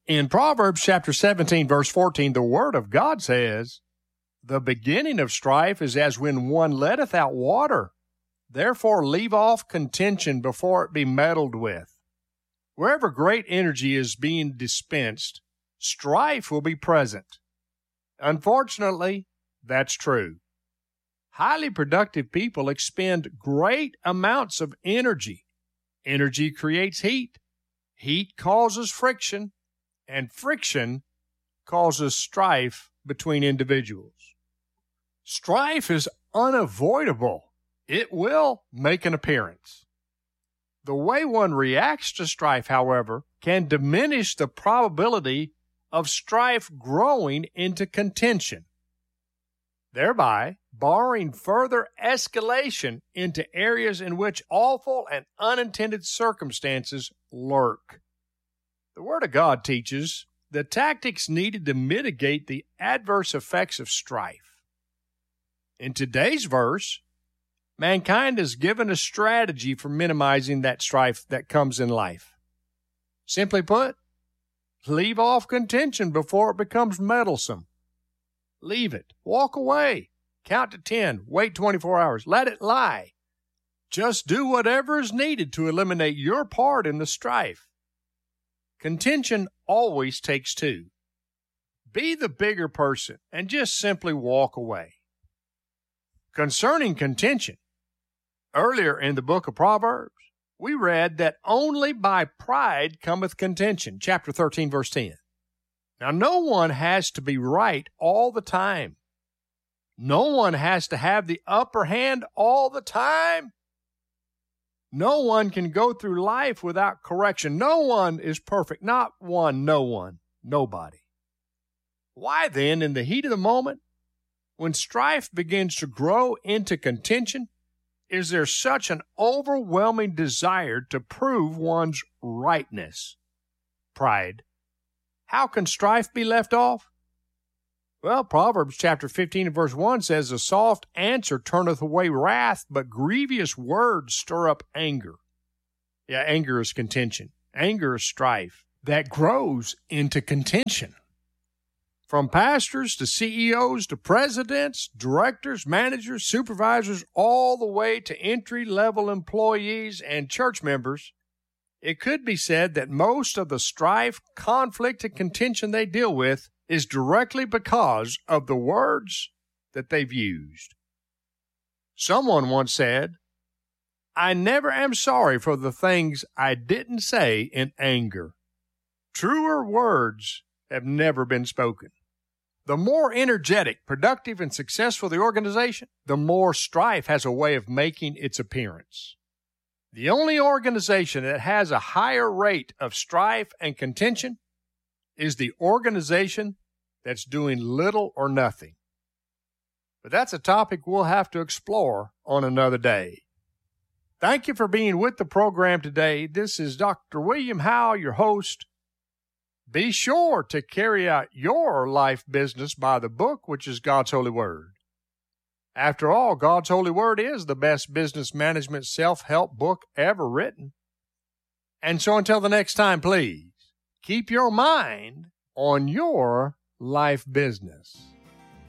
In Proverbs chapter 17, verse 14, the word of God says, "The beginning of strife is as when one letteth out water. Therefore leave off contention before it be meddled with." Wherever great energy is being dispensed, strife will be present. Unfortunately, that's true. Highly productive people expend great amounts of energy. Energy creates heat. Heat causes friction, and friction causes strife between individuals. Strife is unavoidable. It will make an appearance. The way one reacts to strife, however, can diminish the probability of strife growing into contention, thereby barring further escalation into areas in which awful and unintended circumstances lurk. The Word of God teaches the tactics needed to mitigate the adverse effects of strife. In today's verse, mankind is given a strategy for minimizing that strife that comes in life. Simply put, leave off contention before it becomes meddlesome. Leave it. Walk away. Count to 10. Wait 24 hours. Let it lie. Just do whatever is needed to eliminate your part in the strife. Contention always takes two. Be the bigger person and just simply walk away. Concerning contention, earlier in the book of Proverbs, we read that only by pride cometh contention, chapter 13, verse 10. Now, no one has to be right all the time. No one has to have the upper hand all the time. No one can go through life without correction. No one is perfect. Not one, no one, nobody. Why then, in the heat of the moment, when strife begins to grow into contention, is there such an overwhelming desire to prove one's rightness? Pride. How can strife be left off? Well, Proverbs chapter 15 and verse 1 says, "A soft answer turneth away wrath, but grievous words stir up anger." Yeah, anger is contention. Anger is strife that grows into contention. From pastors to CEOs to presidents, directors, managers, supervisors, all the way to entry-level employees and church members, it could be said that most of the strife, conflict, and contention they deal with is directly because of the words that they've used. Someone once said, "I never am sorry for the things I didn't say in anger." Truer words have never been spoken. The more energetic, productive, and successful the organization, the more strife has a way of making its appearance. The only organization that has a higher rate of strife and contention is the organization that's doing little or nothing. But that's a topic we'll have to explore on another day. Thank you for being with the program today. This is Dr. William Howe, your host. Be sure to carry out your life business by the book, which is God's Holy Word. After all, God's Holy Word is the best business management self-help book ever written. And so until the next time, please keep your mind on your life business.